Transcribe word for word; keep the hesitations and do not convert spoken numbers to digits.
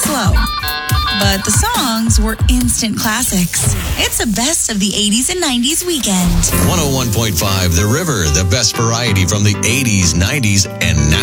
slow. But the songs were instant classics. It's a best of the eighties and nineties weekend. one oh one point five The River, the best variety from the eighties, nineties, and